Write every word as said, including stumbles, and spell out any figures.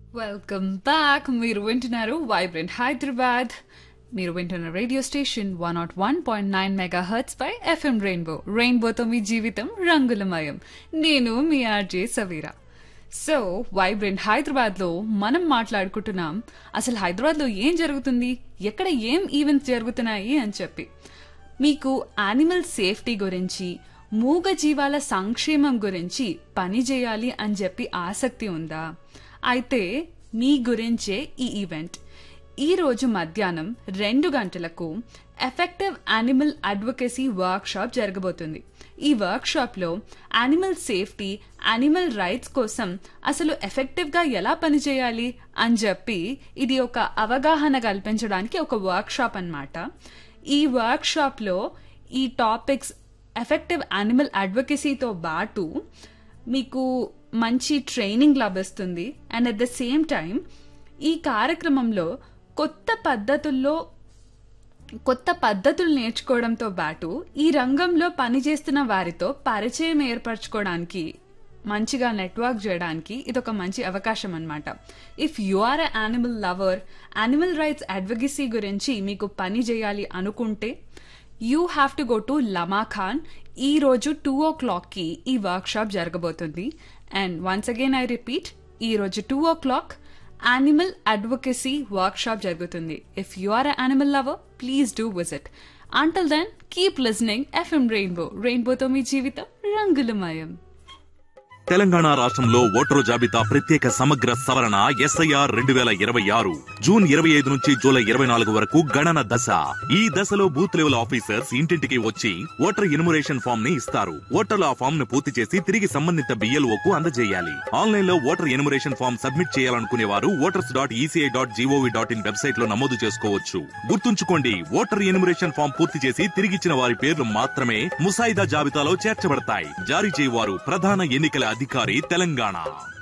Welcome back. మీరు వింటున్నారు vibrant Hyderabad. మీరు వింటున్న radio station one not one point nine mega hurts pi FM rainbow. రెయిన్బోతో మీ జీవితం రంగులమయం. నేను మీ RJ Saveera. So vibrant Hyderabad లో మనం మాట్లాడుకుంటున్నాం అసలు హైదరాబాద్ లో ఏం జరుగుతుంది, ఎక్కడ ఏం ఈవెంట్స్ జరుగుతున్నాయి అని చెప్పి. మీకు యానిమల్ సేఫ్టీ గురించి, మూగ జీవాల సంక్షేమం గురించి పని చేయాలి అని చెప్పి ఆసక్తి ఉందా? అయితే మీ గురించే ఈ ఈవెంట్. ఈ రోజు మధ్యాహ్నం రెండు గంటలకు effective animal advocacy work shop జరగబోతుంది. ఈ వర్క్ షాప్ లో యానిమల్ సేఫ్టీ, యానిమల్ రైట్స్ కోసం అసలు ఎఫెక్టివ్ గా ఎలా పనిచేయాలి అని చెప్పి ఇది ఒక అవగాహన కల్పించడానికి ఒక వర్క్ షాప్ అన్నమాట. ఈ వర్క్ షాప్ లో ఈ టాపిక్స్ ఎఫెక్టివ్ యానిమల్ అడ్వొకేసీతో పాటు మీకు మంచి ట్రైనింగ్ లభిస్తుంది. And at the same time ఈ కార్యక్రమంలో కొత్త పద్ధతుల్లో కొత్త పద్ధతులు నేర్చుకోవడంతో పాటు ఈ రంగంలో పనిచేస్తున్న వారితో పరిచయం ఏర్పరచుకోవడానికి, మంచిగా నెట్వర్క్ చేయడానికి ఇదొక మంచి అవకాశం అన్నమాట. If you are a animal lover, animal rights advocacy గురించి మీకు పని చేయాలి అనుకుంటే you have to go to లమా Khan. ఈ రోజు టూ ఓ క్లాక్ కి ఈ వర్క్ షాప్ జరగబోతుంది. And once again I repeat, ఈ రోజు టూ ఓ clock animal advocacy work shop జరుగుతుంది. If you are a animal lover, please do visit. Until then keep listening FM rainbow. రెయిన్బోతో మీ జీవితం రంగులమయం. తెలంగాణ రాష్ట్రంలో ఓటరు జాబితా ప్రత్యేక సమగ్ర సవరణ ఎస్ఐఆర్ రెండు వేల ఇరవై ఆరు జూన్ ఇరవై ఐదు నుంచి జూలై ఇరవై నాలుగు వరకు గణన దశ. ఈ దశలో బూత్ లెవెల్ ఆఫీసర్స్ ఇంటింటికి వచ్చి ఓటర్ ఎన్యుమరేషన్ ఫామ్ ని ఇస్తారు. ఓటర్లు ఆ ఫామ్ ను పూర్తి చేసి తిరిగి సంబంధిత బిఎల్ఓకు అందజేయాలి. ఆన్లైన్ లో ఓటర్ ఎన్యుమరేషన్ ఫామ్ సబ్మిట్ చేయాలనుకునే వారు voters dot ECI dot GOV dot in website లో నమోదు చేసుకోవచ్చు. గుర్తుంచుకోండి, ఓటర్ ఎన్యుమరేషన్ ఫామ్ పూర్తి చేసి తిరిగిచ్చిన వారి పేర్లు మాత్రమే ముసాయిదా జాబితాలో చేర్చబడతాయి. జారీ చేయవారు ప్రధాన ఎన్నికల అధికారి, తెలంగాణ.